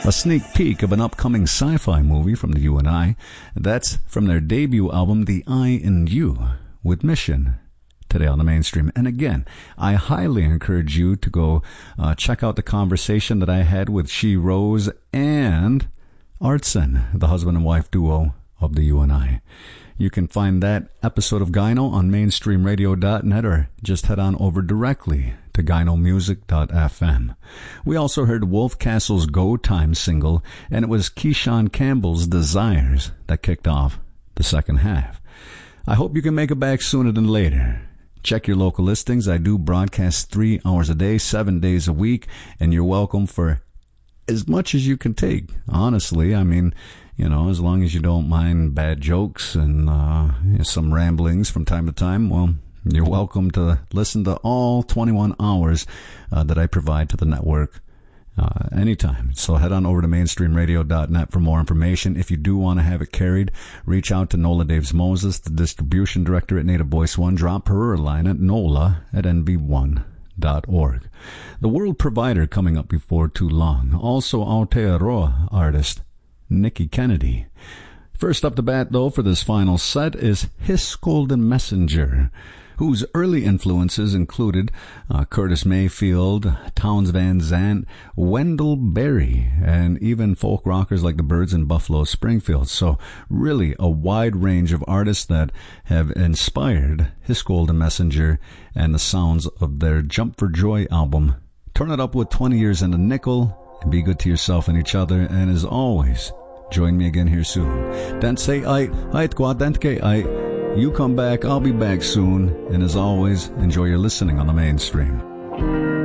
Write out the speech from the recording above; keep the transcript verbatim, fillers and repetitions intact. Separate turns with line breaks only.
A sneak peek of an upcoming sci-fi movie from the U and I. That's from their debut album, The I in You, with Mission, today on the Mainstream. And again, I highly encourage you to go uh, check out the conversation that I had with She Rose and Artson, the husband and wife duo of the U and I. You can find that episode of Gyno on mainstream radio dot net or just head on over directly to gyno music dot f m. We also heard Wolf Castle's Go Time single, and it was Keyshawn Campbell's Desires that kicked off the second half. I hope you can make it back sooner than later. Check your local listings. I do broadcast three hours a day, seven days a week, and you're welcome for as much as you can take. Honestly, I mean, you know, as long as you don't mind bad jokes and uh, some ramblings from time to time, well, you're welcome to listen to all twenty-one hours uh, that I provide to the network uh, anytime. So head on over to mainstream radio dot net for more information. If you do want to have it carried, reach out to Nola Daves Moses, the distribution director at Native Voice One. Drop her a line at nola at n v one dot org. The World Provider coming up before too long. Also Aotearoa artist Nikki Kennedy. First up the bat, though, for this final set is Hiss Golden Messenger, whose early influences included uh, Curtis Mayfield, Townes Van Zandt, Wendell Berry, and even folk rockers like the Byrds and Buffalo Springfield. So really a wide range of artists that have inspired Hiss Golden Messenger and the sounds of their Jump for Joy album. Turn it up with twenty years in the nickel, and be good to yourself and each other, and as always, join me again here soon. Densei ai, ait kwa dentke ai. You come back, I'll be back soon, and as always, enjoy your listening on the Mainstream.